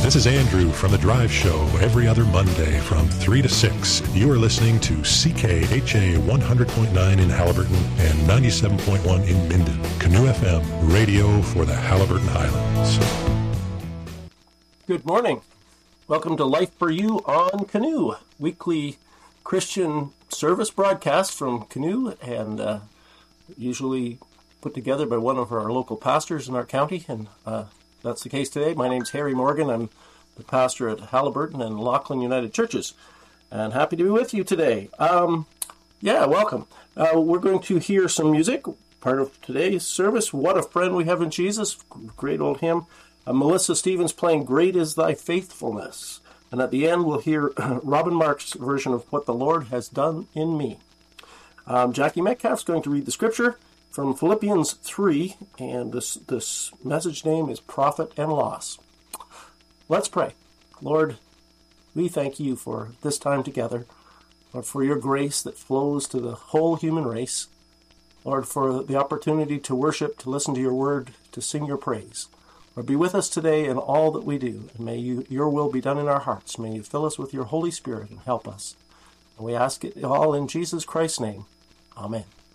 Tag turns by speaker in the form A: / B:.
A: This is Andrew from The Drive Show every other Monday from 3 to 6. You are listening to CKHA 100.9 in Haliburton and 97.1 in Minden. Canoe FM, radio for the Haliburton Highlands.
B: Good morning. Welcome to Life for You on Canoe, weekly Christian service broadcast from Canoe, and usually put together by one of our local pastors in our county, and that's the case today. My name's Harry Morgan. I'm the pastor at Haliburton and Lachlan United Churches, and happy to be with you today. Welcome. We're going to hear some music, part of today's service. What a Friend We Have in Jesus, great old hymn. Melissa Stevens playing Great Is Thy Faithfulness. And at the end, we'll hear Robin Mark's version of What the Lord Has Done in Me. Jackie Metcalf's going to read the scripture from Philippians 3, and this message name is Profit and Loss. Let's pray. Lord, we thank you for this time together, Lord, for your grace that flows to the whole human race, Lord, for the opportunity to worship, to listen to your word, to sing your praise. Lord, be with us today in all that we do, and may your will be done in our hearts. May you fill us with your Holy Spirit and help us. And we ask it all in Jesus Christ's name. Amen.